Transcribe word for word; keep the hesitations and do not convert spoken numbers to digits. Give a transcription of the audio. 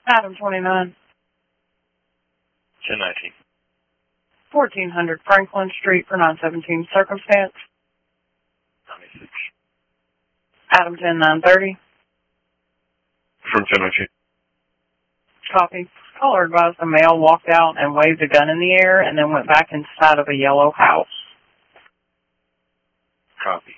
Adam twenty-nine. ten nineteen. fourteen hundred Franklin Street for nine seventeen circumstance. ninety-six. Adam ten nine thirty. From ten nineteen. Copy. Caller advised a male walked out and waved a gun in the air and then went back inside of a yellow house. Copy.